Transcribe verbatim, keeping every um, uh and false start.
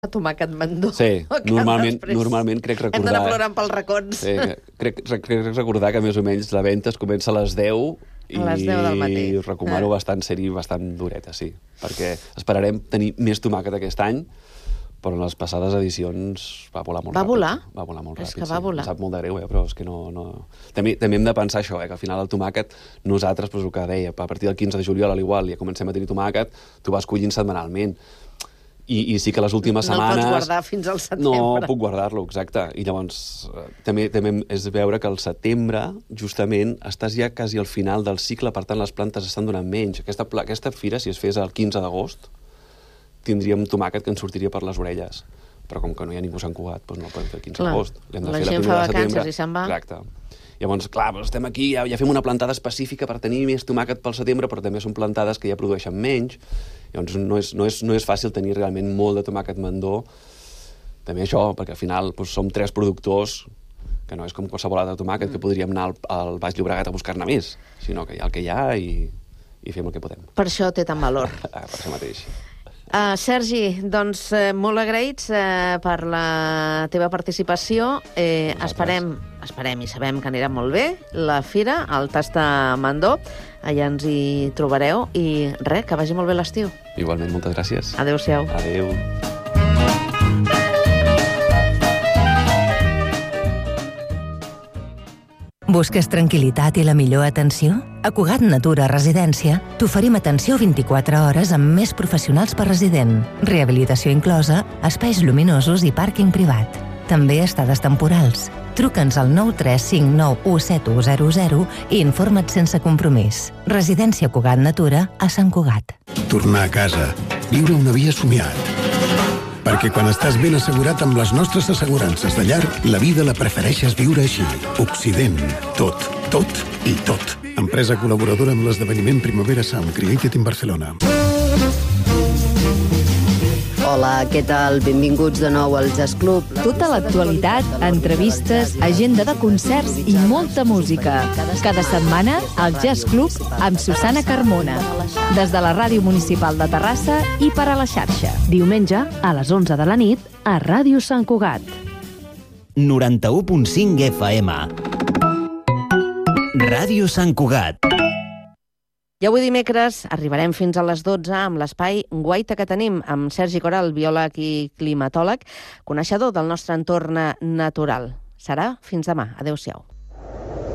tomàquet mandó. Sí, normalment, normalment crec recordar... Hem d'anar plorant pels racons. Sí, crec, crec, crec recordar que més o menys la venda es comença a les deu i a les deu del matí. recomano eh. bastant ser-hi bastant dureta, sí. Perquè esperarem tenir més tomàquet aquest any, però en les passades edicions va volar molt va ràpid. Volar? Va volar molt és ràpid, que va sí. volar. Em sap molt de greu, eh? Però és que no... no... També, també hem de pensar això, eh? Que al final el tomàquet, nosaltres, doncs, el que deia, a partir del quinze de juliol, a l'igual, ja comencem a tenir tomàquet, tu vas collint setmanalment. I, i sí que les últimes no setmanes... No el pots guardar fins al setembre. No puc guardar-lo, exacte. I llavors eh, també, també és veure que al setembre, justament, estàs ja quasi al final del cicle, per tant les plantes estan donant menys. Aquesta, aquesta fira, si es fes el quinze d'agost, tindríem tomàquet que ens sortiria per les orelles. Però com que no hi ha ningú Sant Cugat, doncs no el podem fer el quinze d'agost. La gent fa vacances i se'n va. Exacte. Llavors, clar, doncs estem aquí, ja, ja fem una plantada específica per tenir més tomàquet pel setembre, però també són plantades que ja produeixen menys. Llavors no és, no és, no és fàcil tenir realment molt de tomàquet mandó. També això, perquè al final doncs, som tres productors, que no és com qualsevol altre tomàquet, mm. que podríem anar al, al Baix Llobregat a buscar-ne més, sinó que hi ha el que hi ha i, i fem el que podem. Per això té tant valor. Per això mateix. Uh, Sergi, doncs uh, molt agraïts uh, per la teva participació. Eh, esperem, esperem i sabem que anirà molt bé la fira, el Tasta Mandó. Allà ens hi trobareu i res, que vagi molt bé l'estiu. Igualment, moltes gràcies. Adéu-siau. Adéu. Busques tranquil·litat i la millor atenció? A Cugat Natura Residència t'oferim atenció vint-i-quatre hores amb més professionals per resident, rehabilitació inclosa, espais luminosos i pàrquing privat. També estades temporals. Truca'ns al nou tres cinc nou u set u zero zero i informa't sense compromís. Residència Cugat Natura a Sant Cugat. Tornar a casa. Viure una vida somiat. Perquè quan estàs ben assegurat amb les nostres assegurances de llar, la vida la prefereixes viure així. Occident. Tot, tot i tot. Empresa col·laboradora amb l'esdeveniment Primavera Sound Created in Barcelona. Hola, què tal? Benvinguts de nou al Jazz Club. Tota l'actualitat, entrevistes, agenda de concerts i molta música. Cada setmana, al Jazz Club amb Susana Carmona. Des de la Ràdio Municipal de Terrassa i per a la xarxa. Diumenge, a les onze de la nit, a Ràdio Sant Cugat. noranta-u punt cinc F M. Ràdio Sant Cugat. I avui dimecres arribarem fins a les dotze amb l'espai Guaita que tenim amb Sergi Coral, biòleg i climatòleg, coneixedor del nostre entorn natural. Serà fins demà. Adéu-siau.